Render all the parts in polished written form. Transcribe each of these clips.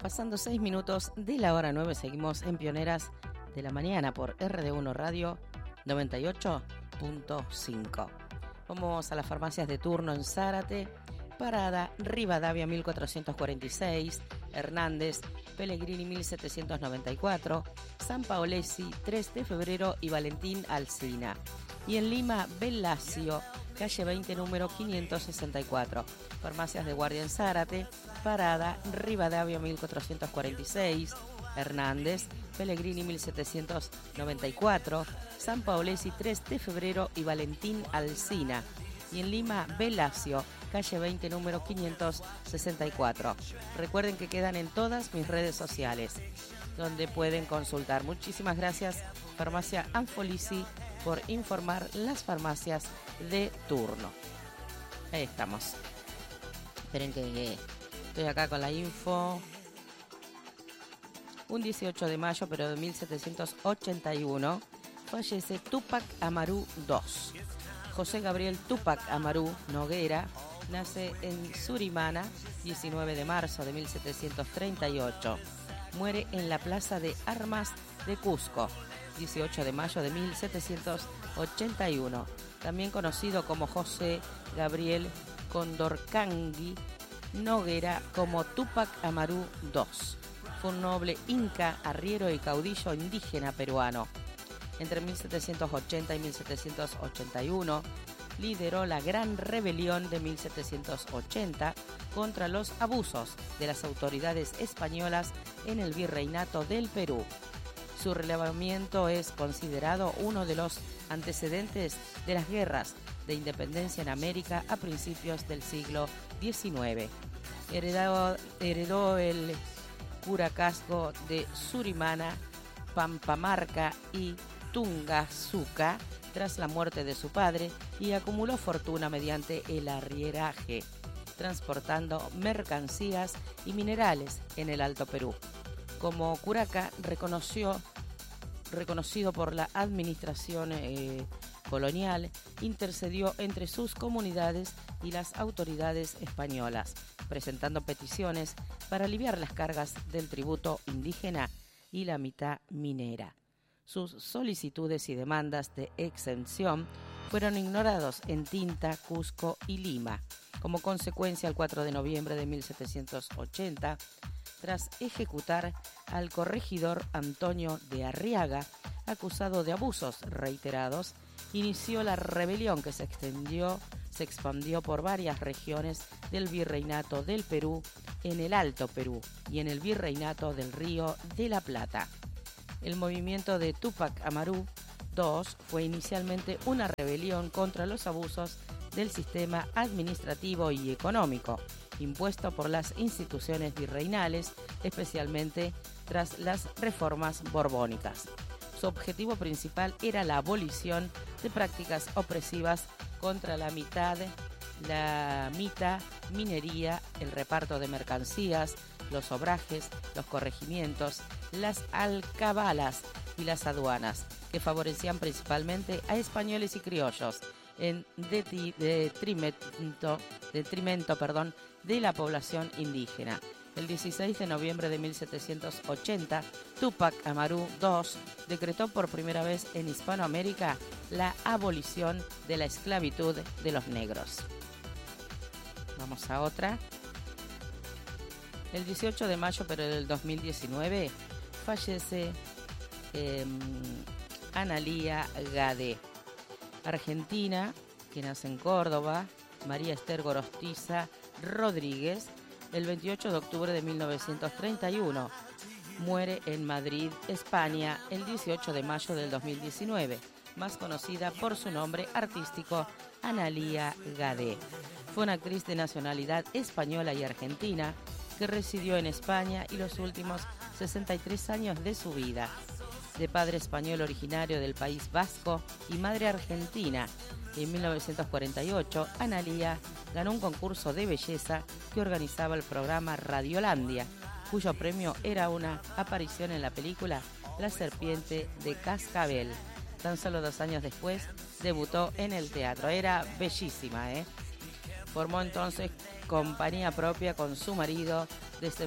Pasando 6 minutos de la hora 9, seguimos en Pioneras de la Mañana por RD1 Radio 98.5. Vamos a las farmacias de turno en Zárate, Parada, Rivadavia 1446, Hernández, Pellegrini 1794, San Paolesi 3 de febrero y Valentín Alsina. Y en Lima, Belacio, calle 20, número 564. Farmacias de guardia en Zárate, Parada, Rivadavia 1446, Hernández, Pellegrini 1794, San Paolesi 3 de febrero y Valentín Alsina. Y en Lima, Belacio, calle 20, número 564. Recuerden que quedan en todas mis redes sociales, donde pueden consultar. Muchísimas gracias, Farmacia Anfolisi, por informar las farmacias de turno. Ahí estamos. Esperen que estoy acá con la info. Un 18 de mayo, pero de 1781, fallece Túpac Amaru II. José Gabriel Túpac Amaru Noguera nace en Surimana, 19 de marzo de 1738. Muere en la Plaza de Armas de Cusco, 18 de mayo de 1781. También conocido como José Gabriel Condorcanqui Noguera como Túpac Amaru II. Fue un noble inca, arriero y caudillo indígena peruano. Entre 1780 y 1781 lideró la Gran Rebelión de 1780 contra los abusos de las autoridades españolas en el Virreinato del Perú. Su relevamiento es considerado uno de los antecedentes de las guerras de independencia en América a principios del siglo XIX. Heredó el curacazgo de Surimana, Pampamarca y Tungazuca tras la muerte de su padre y acumuló fortuna mediante el arrieraje, transportando mercancías y minerales en el Alto Perú. Como curaca reconocido por la administración colonial, intercedió entre sus comunidades y las autoridades españolas, presentando peticiones para aliviar las cargas del tributo indígena y la mitad minera. Sus solicitudes y demandas de exención fueron ignorados en Tinta, Cusco y Lima. Como consecuencia, el 4 de noviembre de 1780, tras ejecutar al corregidor Antonio de Arriaga, acusado de abusos reiterados, inició la rebelión que se expandió por varias regiones del Virreinato del Perú, en el Alto Perú y en el Virreinato del Río de la Plata. El movimiento de Túpac Amaru II fue inicialmente una rebelión contra los abusos del sistema administrativo y económico impuesto por las instituciones virreinales, especialmente tras las reformas borbónicas. Su objetivo principal era la abolición de prácticas opresivas contra la minería, el reparto de mercancías, los obrajes, los corregimientos, las alcabalas y las aduanas, que favorecían principalmente a españoles y criollos, en detrimento de la población indígena. El 16 de noviembre de 1780, Túpac Amaru II decretó por primera vez en Hispanoamérica la abolición de la esclavitud de los negros. Vamos a otra. El 18 de mayo, pero del 2019, fallece Analía Gade, argentina, que nace en Córdoba, María Esther Gorostiza Rodríguez, el 28 de octubre de 1931. Muere en Madrid, España, el 18 de mayo del 2019, más conocida por su nombre artístico, Analía Gade. Fue una actriz de nacionalidad española y argentina que residió en España y los últimos 63 años de su vida. De padre español originario del País Vasco y madre argentina, en 1948 Analía ganó un concurso de belleza que organizaba el programa Radiolandia, cuyo premio era una aparición en la película La serpiente de Cascabel. Tan solo 2 años después debutó en el teatro. Era bellísima, Formó entonces compañía propia con su marido desde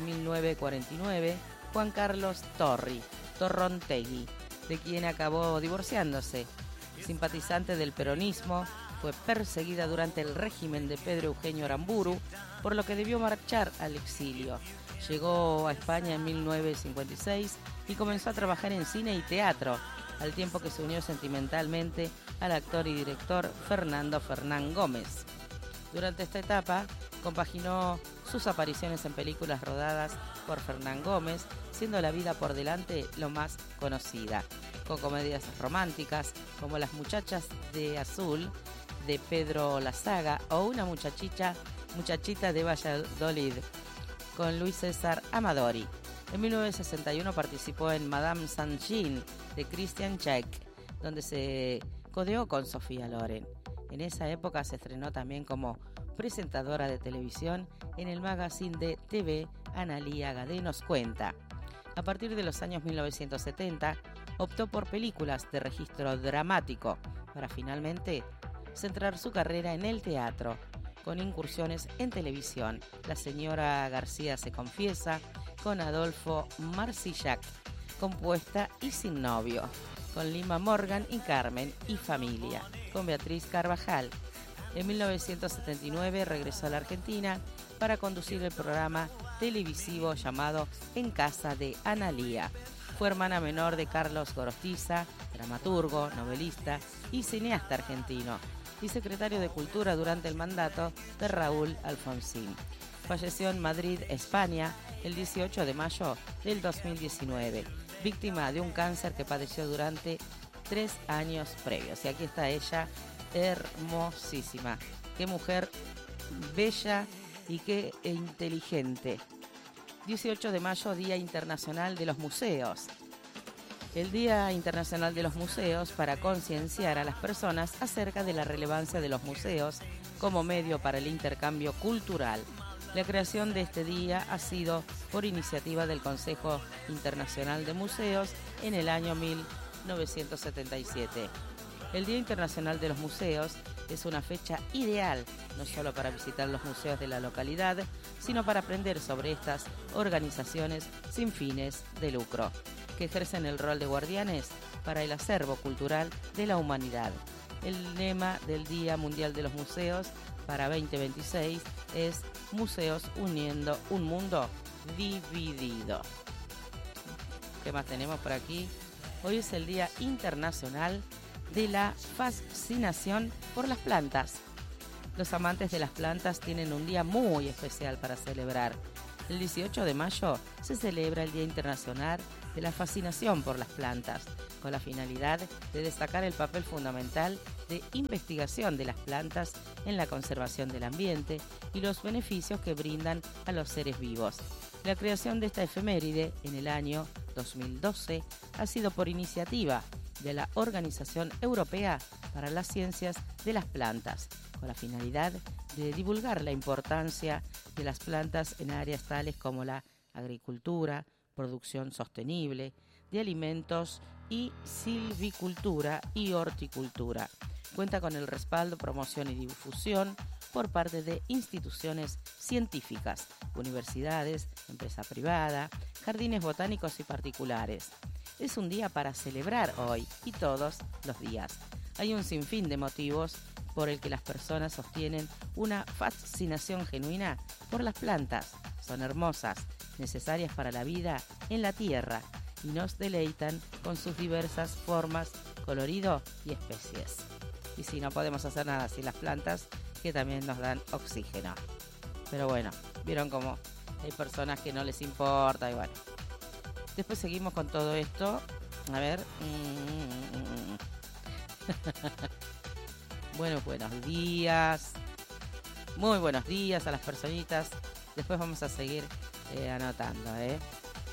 1949, Juan Carlos Torrontegui, de quien acabó divorciándose. Simpatizante del peronismo, fue perseguida durante el régimen de Pedro Eugenio Aramburu, por lo que debió marchar al exilio. Llegó a España en 1956 y comenzó a trabajar en cine y teatro, al tiempo que se unió sentimentalmente al actor y director Fernando Fernán Gómez. Durante esta etapa, compaginó sus apariciones en películas rodadas por Fernán Gómez, siendo La vida por delante lo más conocida, con comedias románticas como Las muchachas de azul, de Pedro Lazaga, o Una muchachita de Valladolid, con Luis César Amadori. En 1961 participó en Madame Saint-Jean, de Christian Check, donde se codeó con Sofía Loren. En esa época se estrenó también como presentadora de televisión en el magazine de TV Analía Gadé nos cuenta. A partir de los años 1970, optó por películas de registro dramático, para finalmente centrar su carrera en el teatro, con incursiones en televisión. La señora García se confiesa, con Adolfo Marsillac, Compuesta y sin novio, con Lima Morgan y Carmen y Familia, con Beatriz Carvajal. En 1979 regresó a la Argentina para conducir el programa televisivo llamado En casa de Analía. Fue hermana menor de Carlos Gorostiza, dramaturgo, novelista y cineasta argentino, y secretario de Cultura durante el mandato de Raúl Alfonsín. Falleció en Madrid, España, el 18 de mayo del 2019, víctima de un cáncer que padeció durante 3 años previos. Y aquí está ella, hermosísima. Qué mujer bella y qué inteligente. 18 de mayo, Día Internacional de los Museos. El Día Internacional de los Museos para concienciar a las personas acerca de la relevancia de los museos como medio para el intercambio cultural. La creación de este día ha sido por iniciativa del Consejo Internacional de Museos en el año 1977. El Día Internacional de los Museos es una fecha ideal, no solo para visitar los museos de la localidad, sino para aprender sobre estas organizaciones sin fines de lucro, que ejercen el rol de guardianes para el acervo cultural de la humanidad. El lema del Día Mundial de los Museos para 2026 es Museos uniendo un mundo dividido. ¿Qué más tenemos por aquí? Hoy es el Día Internacional de la Fascinación por las Plantas. Los amantes de las plantas tienen un día muy especial para celebrar. El 18 de mayo se celebra el Día Internacional de la Fascinación por las Plantas, con la finalidad de destacar el papel fundamental de investigación de las plantas en la conservación del ambiente y los beneficios que brindan a los seres vivos. La creación de esta efeméride en el año 2012 ha sido por iniciativa de la Organización Europea para las Ciencias de las Plantas, con la finalidad de divulgar la importancia de las plantas en áreas tales como la agricultura, producción sostenible de alimentos y silvicultura y horticultura. Cuenta con el respaldo, promoción y difusión por parte de instituciones científicas, universidades, empresa privada, jardines botánicos y particulares. Es un día para celebrar hoy y todos los días. Hay un sinfín de motivos por el que las personas sostienen una fascinación genuina por las plantas. Son hermosas, necesarias para la vida en la tierra y nos deleitan con sus diversas formas, colorido y especies. Y si no podemos hacer nada sin las plantas, que también nos dan oxígeno. Pero bueno, vieron cómo hay personas que no les importa y bueno. Después seguimos con todo esto. A ver. Bueno, buenos días. Muy buenos días a las personitas. Después vamos a seguir anotando, A ver.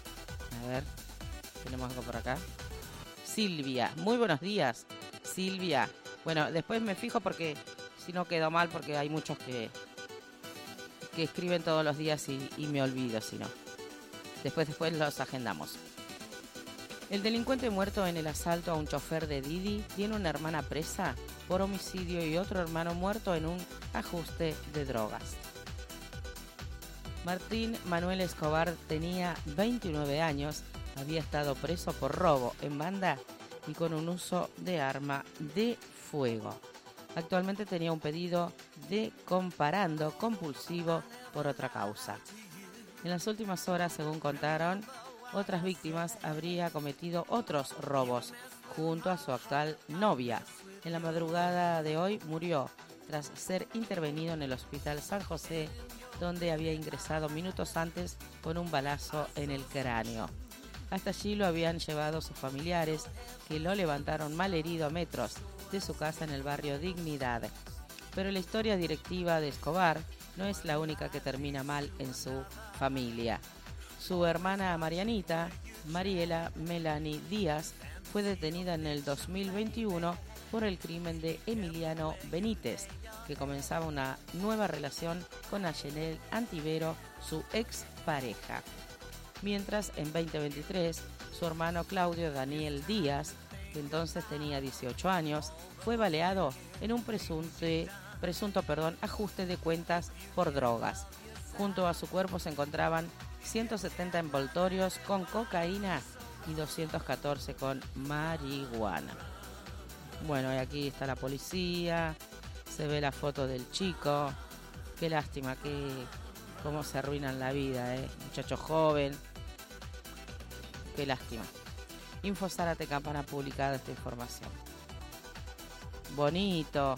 Tenemos algo por acá. Silvia. Muy buenos días, Silvia. Bueno, después me fijo porque si no quedó mal, porque hay muchos que escriben todos los días y me olvido si no. Después los agendamos. El delincuente muerto en el asalto a un chofer de Didi tiene una hermana presa por homicidio y otro hermano muerto en un ajuste de drogas. Martín Manuel Escobar tenía 29 años, había estado preso por robo en banda y con un uso de arma de fuego. Actualmente tenía un pedido de comparando compulsivo por otra causa. En las últimas horas, según contaron, otras víctimas habría cometido otros robos junto a su actual novia. En la madrugada de hoy murió tras ser intervenido en el Hospital San José, donde había ingresado minutos antes con un balazo en el cráneo. Hasta allí lo habían llevado sus familiares, que lo levantaron malherido a metros de su casa en el barrio Dignidad. Pero la historia directiva de Escobar no es la única que termina mal en su familia. Su hermana Marianita, Mariela Melanie Díaz, fue detenida en el 2021 por el crimen de Emiliano Benítez, que comenzaba una nueva relación con Ayenel Antivero, su expareja. Mientras, en 2023, su hermano Claudio Daniel Díaz, que entonces tenía 18 años, fue baleado en un presunto ajuste de cuentas por drogas. Junto a su cuerpo se encontraban 170 envoltorios con cocaína y 214 con marihuana. Bueno, y aquí está la policía, se ve la foto del chico. Qué lástima, cómo se arruinan la vida, muchacho joven. Qué lástima. Info Zárate Campana publicada esta información. Bonito.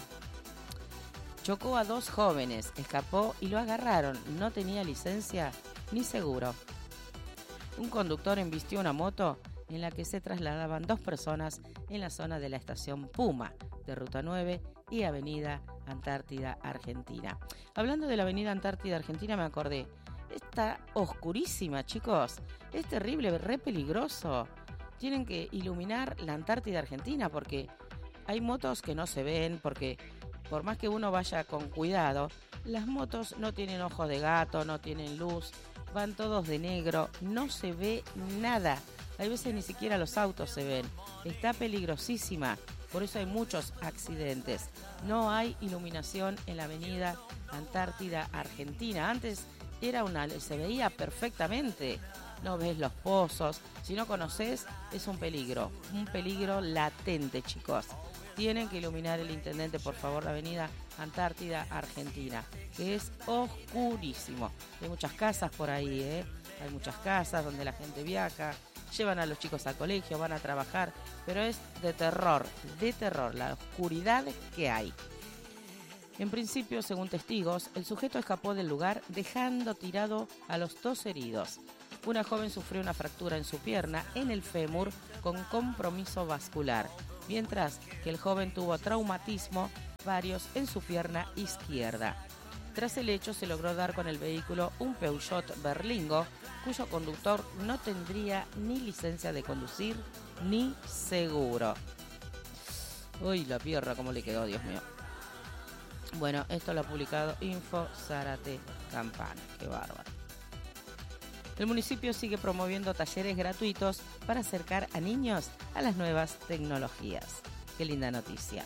Chocó a 2 jóvenes, escapó y lo agarraron. No tenía licencia ni seguro. Un conductor embistió una moto en la que se trasladaban 2 personas en la zona de la estación Puma de Ruta 9 y Avenida Antártida Argentina. Hablando de la Avenida Antártida Argentina me acordé, está oscurísima, chicos, es terrible, re peligroso. Tienen que iluminar la Antártida Argentina porque hay motos que no se ven, porque por más que uno vaya con cuidado, las motos no tienen ojos de gato, no tienen luz, van todos de negro, no se ve nada. Hay veces ni siquiera los autos se ven. Está peligrosísima, por eso hay muchos accidentes. No hay iluminación en la Avenida Antártida Argentina. Antes se veía perfectamente. No ves los pozos. Si no conoces, es un peligro latente, chicos. Tienen que iluminar el intendente, por favor, la Avenida Antártida Argentina, que es oscurísimo. Hay muchas casas por ahí, Hay muchas casas donde la gente viaja, llevan a los chicos al colegio, van a trabajar, pero es de terror, la oscuridad que hay. En principio, según testigos, el sujeto escapó del lugar dejando tirado a los 2 heridos. Una joven sufrió una fractura en su pierna, en el fémur, con compromiso vascular, mientras que el joven tuvo traumatismo varios en su pierna izquierda. Tras el hecho se logró dar con el vehículo un Peugeot Berlingo, cuyo conductor no tendría ni licencia de conducir ni seguro. Uy, la pierna cómo le quedó, Dios mío. Bueno, esto lo ha publicado Info Zárate Campana. Qué bárbaro. El municipio sigue promoviendo talleres gratuitos para acercar a niños a las nuevas tecnologías. Qué linda noticia.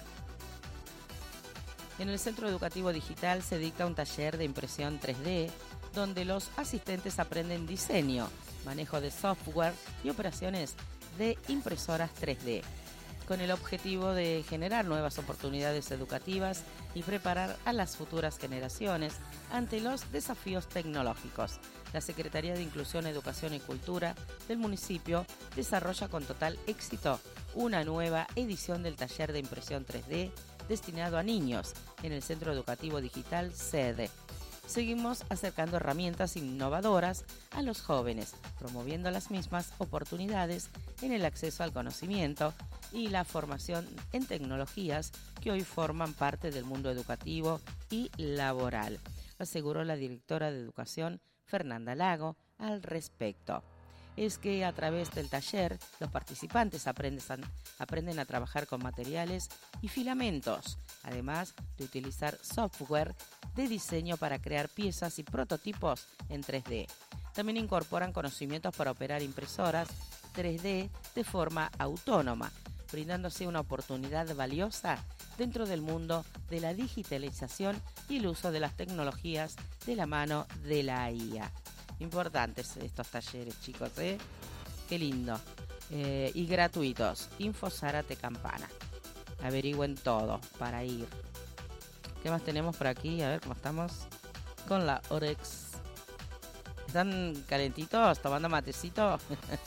En el Centro Educativo Digital se dicta un taller de impresión 3D, donde los asistentes aprenden diseño, manejo de software y operaciones de impresoras 3D, con el objetivo de generar nuevas oportunidades educativas y preparar a las futuras generaciones ante los desafíos tecnológicos. La Secretaría de Inclusión, Educación y Cultura del municipio desarrolla con total éxito una nueva edición del taller de impresión 3D destinado a niños en el Centro Educativo Digital Sede. Seguimos acercando herramientas innovadoras a los jóvenes, promoviendo las mismas oportunidades en el acceso al conocimiento y la formación en tecnologías que hoy forman parte del mundo educativo y laboral, aseguró la directora de Educación, Fernanda Lago, al respecto. Es que a través del taller los participantes aprenden a trabajar con materiales y filamentos, además de utilizar software de diseño para crear piezas y prototipos en 3D. También incorporan conocimientos para operar impresoras 3D de forma autónoma, brindándose una oportunidad valiosa dentro del mundo de la digitalización y el uso de las tecnologías de la mano de la IA. Importantes estos talleres, chicos, ¿eh? Qué lindo. Y gratuitos. Info Zárate Campana. Averigüen todo para ir. ¿Qué más tenemos por aquí? A ver cómo estamos con la Orex. ¿Están calentitos? ¿Tomando matecito?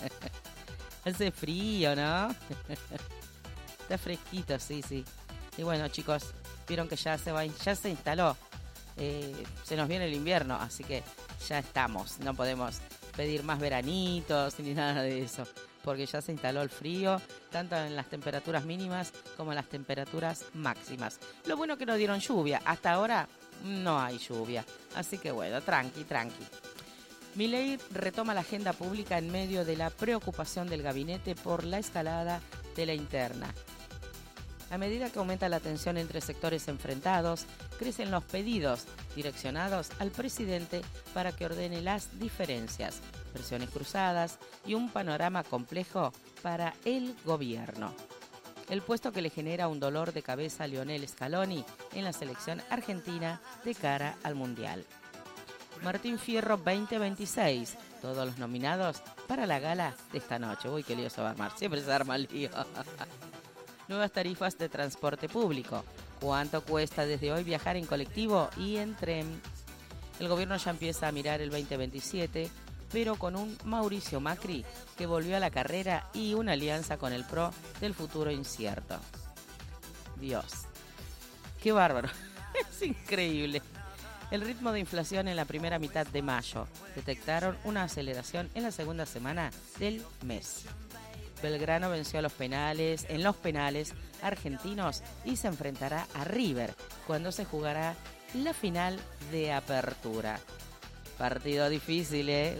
Hace frío, ¿no? Está fresquito, sí. Y bueno, chicos, vieron que ya se instaló. Se nos viene el invierno, así que ya estamos. No podemos pedir más veranitos ni nada de eso, porque ya se instaló el frío, tanto en las temperaturas mínimas como en las temperaturas máximas. Lo bueno que no dieron lluvia. Hasta ahora no hay lluvia. Así que bueno, tranqui. Milei retoma la agenda pública en medio de la preocupación del gabinete por la escalada de la interna. A medida que aumenta la tensión entre sectores enfrentados, crecen los pedidos direccionados al presidente para que ordene las diferencias, versiones cruzadas y un panorama complejo para el gobierno. El puesto que le genera un dolor de cabeza a Lionel Scaloni en la selección argentina de cara al Mundial. Martín Fierro 2026, todos los nominados para la gala de esta noche. Uy, qué lío se va a armar, siempre se arma el lío. Nuevas tarifas de transporte público. ¿Cuánto cuesta desde hoy viajar en colectivo y en tren? El gobierno ya empieza a mirar el 2027, pero con un Mauricio Macri que volvió a la carrera y una alianza con el PRO del futuro incierto. Dios, qué bárbaro, es increíble. El ritmo de inflación en la primera mitad de mayo. Detectaron una aceleración en la segunda semana del mes. Belgrano venció en los penales argentinos y se enfrentará a River cuando se jugará la final de apertura. Partido difícil, ¿eh?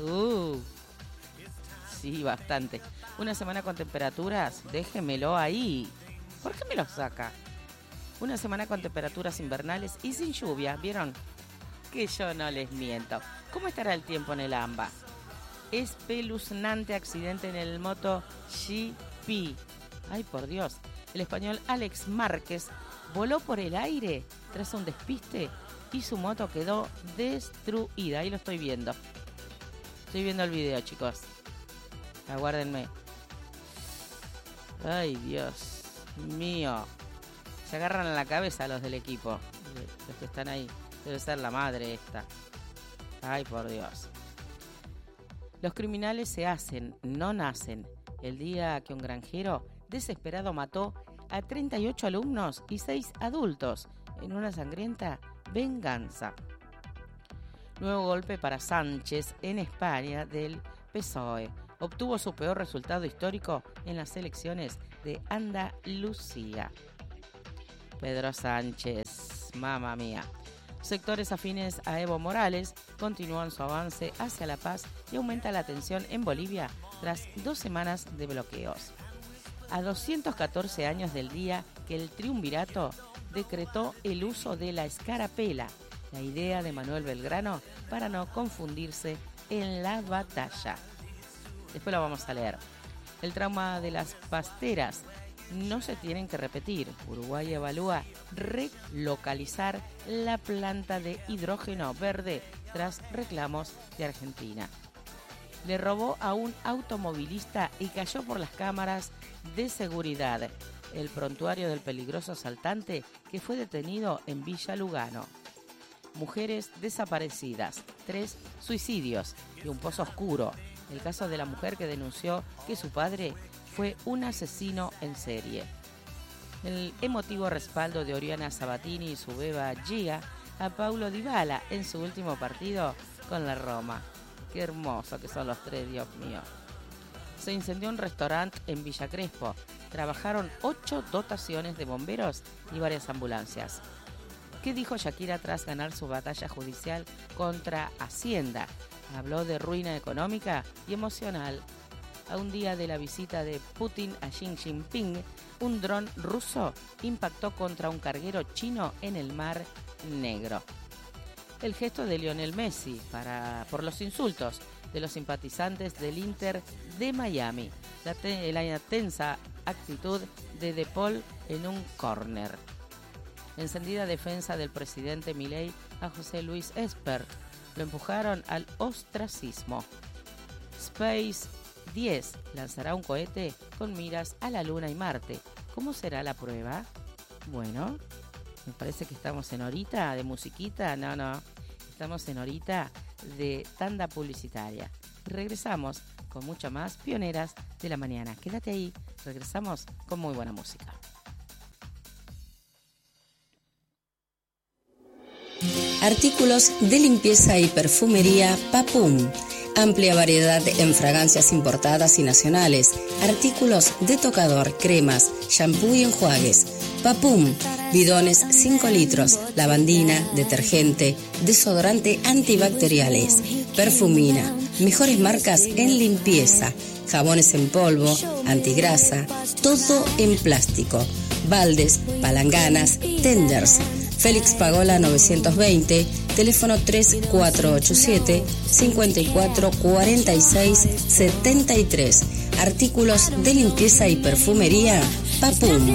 Sí, bastante. Una semana con temperaturas, déjemelo ahí. ¿Por qué me lo saca? Una semana con temperaturas invernales y sin lluvia, ¿vieron? Que yo no les miento. ¿Cómo estará el tiempo en el AMBA? Espeluznante accidente en el MotoGP. Ay, por Dios. El español Alex Márquez voló por el aire tras un despiste y su moto quedó destruida. Ahí lo estoy viendo. Estoy viendo el video, chicos. Aguárdenme. Ay, Dios mío. Se agarran a la cabeza los del equipo. Los que están ahí. Debe ser la madre esta. Ay, por Dios. Los criminales se hacen, no nacen. El día que un granjero desesperado mató a 38 alumnos y 6 adultos en una sangrienta venganza. Nuevo golpe para Sánchez en España del PSOE. Obtuvo su peor resultado histórico en las elecciones de Andalucía. Pedro Sánchez, mamma mía. Sectores afines a Evo Morales continúan su avance hacia la paz y aumenta la tensión en Bolivia tras 2 semanas de bloqueos. A 214 años del día que el triunvirato decretó el uso de la escarapela, la idea de Manuel Belgrano para no confundirse en la batalla. Después lo vamos a leer. El trauma de las pasteras no se tienen que repetir. Uruguay evalúa relocalizar la planta de hidrógeno verde tras reclamos de Argentina. Le robó a un automovilista y cayó por las cámaras de seguridad. El prontuario del peligroso asaltante que fue detenido en Villa Lugano. Mujeres desaparecidas, 3 suicidios y un pozo oscuro. El caso de la mujer que denunció que su padre fue un asesino en serie. El emotivo respaldo de Oriana Sabatini y su beba Gia a Paulo Dybala en su último partido con la Roma. Qué hermoso que son los 3, Dios mío. Se incendió un restaurante en Villa Crespo. Trabajaron 8 dotaciones de bomberos y varias ambulancias. ¿Qué dijo Shakira tras ganar su batalla judicial contra Hacienda? Habló de ruina económica y emocional. A un día de la visita de Putin a Xi Jinping, un dron ruso impactó contra un carguero chino en el Mar Negro. El gesto de Lionel Messi por los insultos de los simpatizantes del Inter de Miami. La tensa actitud de De Paul en un córner. Encendida defensa del presidente Milei a José Luis Esper. Lo empujaron al ostracismo. Space 10 lanzará un cohete con miras a la Luna y Marte. ¿Cómo será la prueba? Bueno, me parece que estamos en horita de musiquita. No. Estamos en horita de tanda publicitaria. Y regresamos con mucho más Pioneras de la Mañana. Quédate ahí, regresamos con muy buena música. Artículos de limpieza y perfumería Papum. Amplia variedad en fragancias importadas y nacionales. Artículos de tocador, cremas, shampoo y enjuagues. Papum. Bidones 5 litros, lavandina, detergente, desodorante antibacteriales, perfumina, mejores marcas en limpieza, jabones en polvo, antigrasa, todo en plástico, baldes, palanganas, tenders. Félix Pagola 920, teléfono 3487 54 46 73. Artículos de limpieza y perfumería Papum.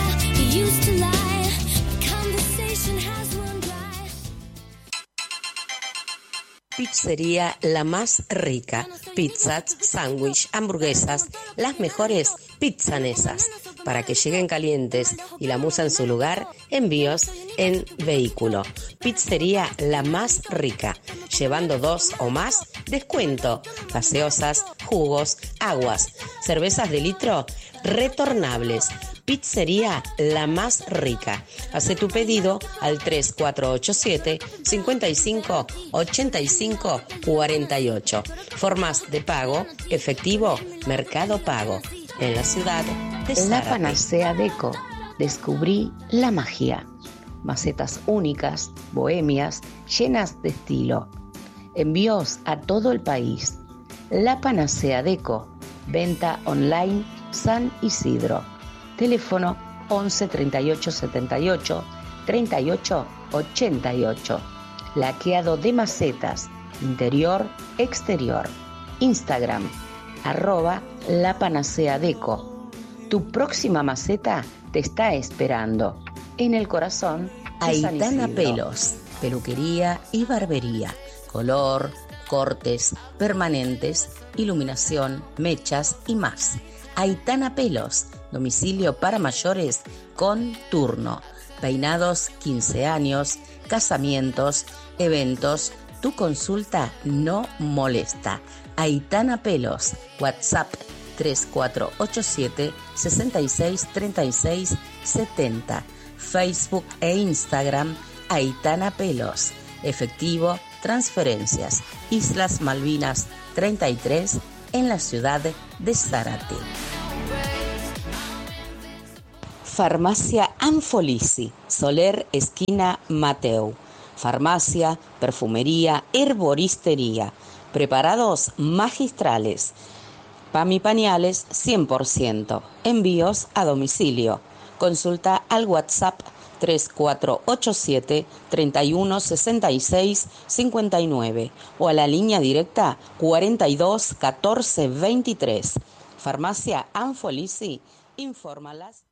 Pizzería La Más Rica. Pizzas, sándwich, hamburguesas, las mejores pizzanesas. Para que lleguen calientes y la musa en su lugar, envíos en vehículo. Pizzería La Más Rica. Llevando 2 o más, descuento. Gaseosas, jugos, aguas, cervezas de litro, retornables. Pizzería La Más Rica. Hace tu pedido al 3487 55 85 48. Formas de pago: efectivo, Mercado Pago. En la ciudad de Zárate. La Panacea Deco. Descubrí la magia. Macetas únicas, bohemias, llenas de estilo. Envíos a todo el país. La Panacea Deco. Venta online San Isidro. Teléfono 11 38 78 38 88. Laqueado de macetas, interior, exterior. Instagram, @La Panacea Deco. Tu próxima maceta te está esperando en el corazón de San Aitana Isidro. Pelos, peluquería y barbería. Color, cortes, permanentes, iluminación, mechas y más. Aitana Pelos, domicilio para mayores con turno. Peinados 15 años, casamientos, eventos. Tu consulta no molesta. Aitana Pelos, WhatsApp 3487 66 36 70. Facebook e Instagram Aitana Pelos. Efectivo, transferencias. Islas Malvinas 33 en la ciudad de Zárate. Farmacia Anfolisi, Soler, esquina Mateu. Farmacia, perfumería, herboristería. Preparados magistrales. PAM y pañales 100%. Envíos a domicilio. Consulta al WhatsApp 3487 31 66 59 o a la línea directa 42 14 23. Farmacia Anfolisi, infórmalas.